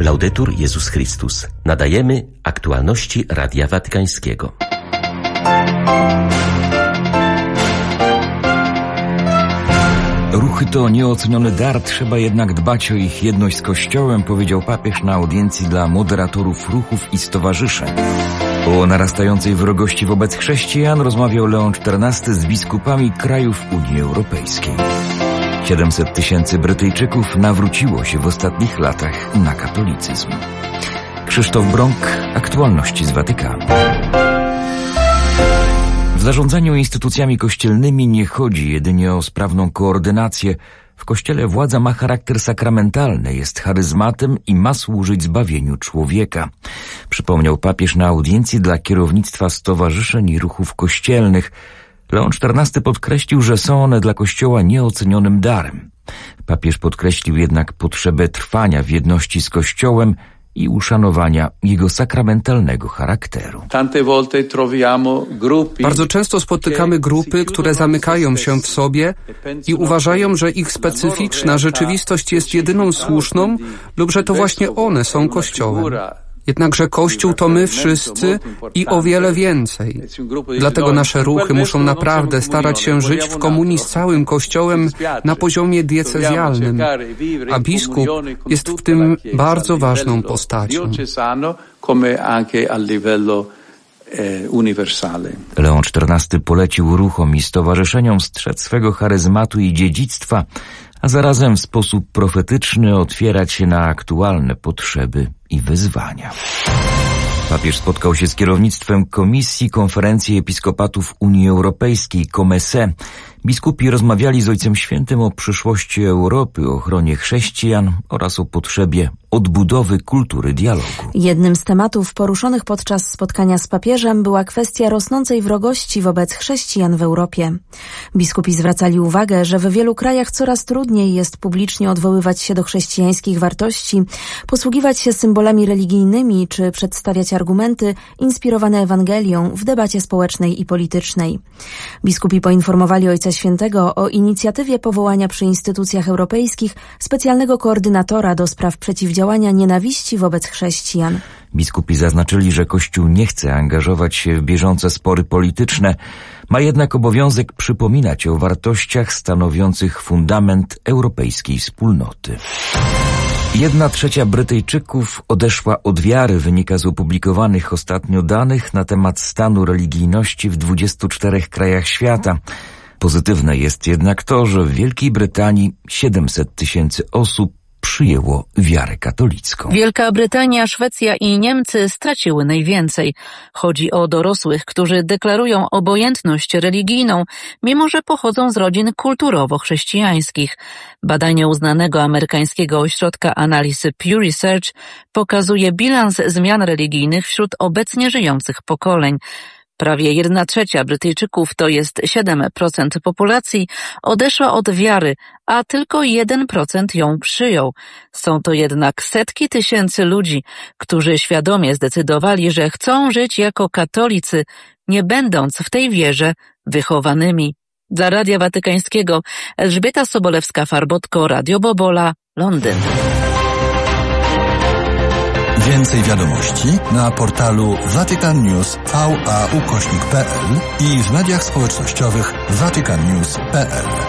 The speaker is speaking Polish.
Laudetur Jezus Chrystus. Nadajemy aktualności Radia Watykańskiego. Ruchy to nieoceniony dar, trzeba jednak dbać o ich jedność z Kościołem, powiedział papież na audiencji dla moderatorów ruchów i stowarzyszeń. O narastającej wrogości wobec chrześcijan rozmawiał Leon XIV z biskupami krajów Unii Europejskiej. 700 000 Brytyjczyków nawróciło się w ostatnich latach na katolicyzm. Krzysztof Brąk, aktualności z Watykanu. W zarządzaniu instytucjami kościelnymi nie chodzi jedynie o sprawną koordynację. W Kościele władza ma charakter sakramentalny, jest charyzmatem i ma służyć zbawieniu człowieka. Przypomniał papież na audiencji dla kierownictwa stowarzyszeń i ruchów kościelnych. Leon XIV podkreślił, że są one dla Kościoła nieocenionym darem. Papież podkreślił jednak potrzebę trwania w jedności z Kościołem i uszanowania jego sakramentalnego charakteru. Bardzo często spotykamy grupy, które zamykają się w sobie i uważają, że ich specyficzna rzeczywistość jest jedyną słuszną lub że to właśnie one są Kościołem. Jednakże Kościół to my wszyscy i o wiele więcej. Dlatego nasze ruchy muszą naprawdę starać się żyć w komunii z całym Kościołem na poziomie diecezjalnym, a biskup jest w tym bardzo ważną postacią. Leon XIV polecił ruchom i stowarzyszeniom strzec swego charyzmatu i dziedzictwa, a zarazem w sposób profetyczny otwierać się na aktualne potrzeby i wyzwania. Papież spotkał się z kierownictwem Komisji Konferencji Episkopatów Unii Europejskiej, COMECE. Biskupi rozmawiali z Ojcem Świętym o przyszłości Europy, o ochronie chrześcijan oraz o potrzebie odbudowy kultury dialogu. Jednym z tematów poruszonych podczas spotkania z papieżem była kwestia rosnącej wrogości wobec chrześcijan w Europie. Biskupi zwracali uwagę, że w wielu krajach coraz trudniej jest publicznie odwoływać się do chrześcijańskich wartości, posługiwać się symbolami religijnymi czy przedstawiać argumenty inspirowane Ewangelią w debacie społecznej i politycznej. Biskupi poinformowali Ojca Świętego o inicjatywie powołania przy instytucjach europejskich specjalnego koordynatora do spraw przeciwdziałania nienawiści wobec chrześcijan. Biskupi zaznaczyli, że Kościół nie chce angażować się w bieżące spory polityczne, ma jednak obowiązek przypominać o wartościach stanowiących fundament europejskiej wspólnoty. 1/3 Brytyjczyków odeszła od wiary, wynika z opublikowanych ostatnio danych na temat stanu religijności w 24 krajach świata. Pozytywne jest jednak to, że w Wielkiej Brytanii 700 000 osób przyjęło wiarę katolicką. Wielka Brytania, Szwecja i Niemcy straciły najwięcej. Chodzi o dorosłych, którzy deklarują obojętność religijną, mimo że pochodzą z rodzin kulturowo-chrześcijańskich. Badanie uznanego amerykańskiego ośrodka analizy Pew Research pokazuje bilans zmian religijnych wśród obecnie żyjących pokoleń. Prawie 1/3 Brytyjczyków, to jest 7% populacji, odeszła od wiary, a tylko 1% ją przyjął. Są to jednak setki tysięcy ludzi, którzy świadomie zdecydowali, że chcą żyć jako katolicy, nie będąc w tej wierze wychowanymi. Dla Radia Watykańskiego Elżbieta Sobolewska-Farbotko, Radio Bobola, Londyn. Więcej wiadomości na portalu vaticannews.va/pl i w mediach społecznościowych vaticannews.pl.